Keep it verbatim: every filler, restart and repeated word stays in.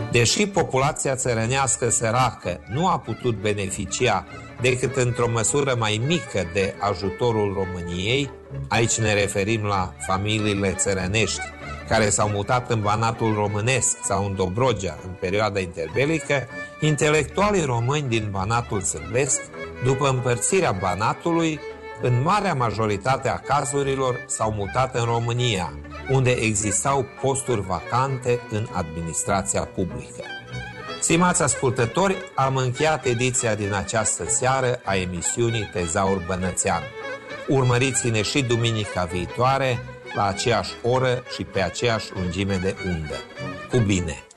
Deși populația țărănească săracă nu a putut beneficia decât într-o măsură mai mică de ajutorul României, aici ne referim la familiile țărănești care s-au mutat în Banatul românesc sau în Dobrogea în perioada interbelică, intelectualii români din Banatul sârbesc, după împărțirea Banatului, în marea majoritate a cazurilor s-au mutat în România, unde existau posturi vacante în administrația publică. Stimați ascultători, am încheiat ediția din această seară a emisiunii Tezaur Bănățean. Urmăriți-ne și duminica viitoare, la aceeași oră și pe aceeași lungime de undă. Cu bine!